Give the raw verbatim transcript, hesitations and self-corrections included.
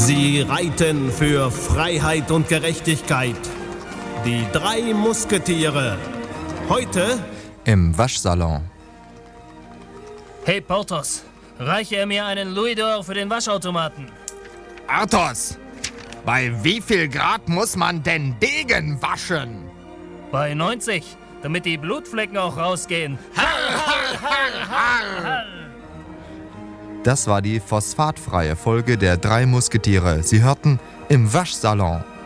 Sie reiten für Freiheit und Gerechtigkeit. Die drei Musketiere. Heute im Waschsalon. Hey Porthos, reiche mir einen Louis d'Or für den Waschautomaten. Athos, bei wie viel Grad muss man denn Degen waschen? Bei neunzig, damit die Blutflecken auch rausgehen. Har, har, har, har, har. Das war die phosphatfreie Folge der drei Musketiere. Sie hörten im Waschsalon.